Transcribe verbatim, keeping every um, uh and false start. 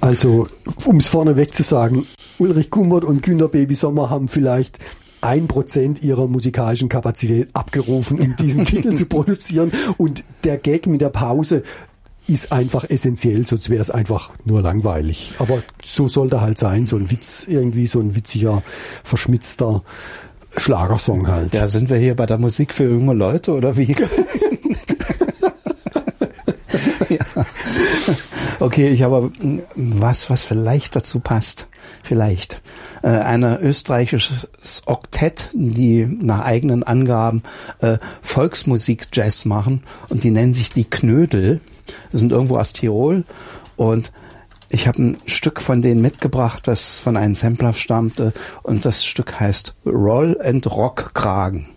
Also, um es vorneweg zu sagen, Ulrich Kummert und Günter Baby Sommer haben vielleicht ein Prozent ihrer musikalischen Kapazität abgerufen, um diesen Titel zu produzieren. Und der Gag mit der Pause ist einfach essentiell, sonst wäre es einfach nur langweilig. Aber so sollte halt sein, so ein Witz, irgendwie so ein witziger, verschmitzter Schlagersong halt. Ja, sind wir hier bei der Musik für junge Leute oder wie? Ja. Okay, ich habe was, was vielleicht dazu passt. Vielleicht. Äh, eine österreichisches Oktett, die nach eigenen Angaben äh, Volksmusik-Jazz machen und die nennen sich die Knödel. Die sind irgendwo aus Tirol und ich habe ein Stück von denen mitgebracht, das von einem Sampler stammte und das Stück heißt Roll and Rock Kragen.